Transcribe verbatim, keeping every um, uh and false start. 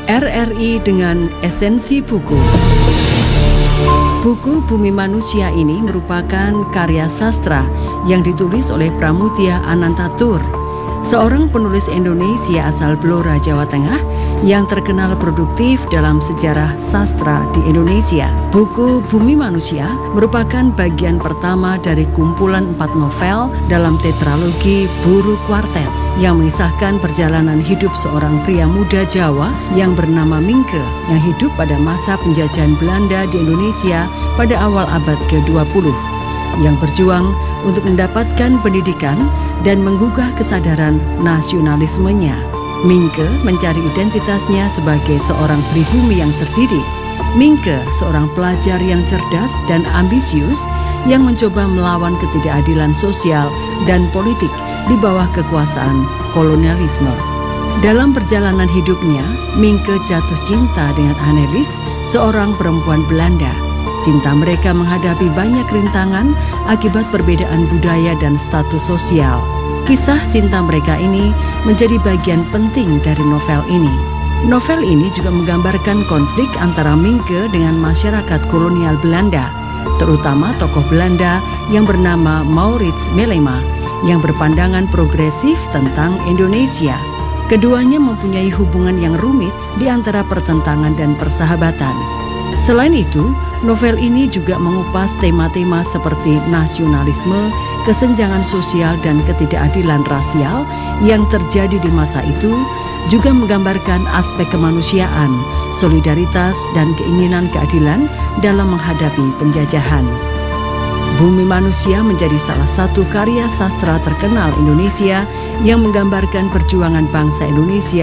R R I dengan esensi buku. Buku Bumi Manusia ini merupakan karya sastra yang ditulis oleh Pramudia Anantatur, seorang penulis Indonesia asal Blora, Jawa Tengah yang terkenal produktif dalam sejarah sastra di Indonesia. Buku Bumi Manusia merupakan bagian pertama dari kumpulan empat novel dalam tetralogi Buru Kwartet yang mengisahkan perjalanan hidup seorang pria muda Jawa yang bernama Mingke yang hidup pada masa penjajahan Belanda di Indonesia pada awal abad ke dua puluh, yang berjuang untuk mendapatkan pendidikan dan menggugah kesadaran nasionalismenya. Mingke mencari identitasnya sebagai seorang pribumi yang terdidik. Mingke seorang pelajar yang cerdas dan ambisius yang mencoba melawan ketidakadilan sosial dan politik di bawah kekuasaan kolonialisme. Dalam perjalanan hidupnya, Mingke jatuh cinta dengan Annelies, seorang perempuan Belanda. Cinta mereka menghadapi banyak rintangan akibat perbedaan budaya dan status sosial. Kisah cinta mereka ini menjadi bagian penting dari novel ini. Novel ini juga menggambarkan konflik antara Mingke dengan masyarakat kolonial Belanda, terutama tokoh Belanda yang bernama Maurits Melema yang berpandangan progresif tentang Indonesia. Keduanya mempunyai hubungan yang rumit di antara pertentangan dan persahabatan. Selain itu, novel ini juga mengupas tema-tema seperti nasionalisme, kesenjangan sosial dan ketidakadilan rasial yang terjadi di masa itu, juga menggambarkan aspek kemanusiaan, solidaritas dan keinginan keadilan dalam menghadapi penjajahan. Bumi Manusia menjadi salah satu karya sastra terkenal Indonesia yang menggambarkan perjuangan bangsa Indonesia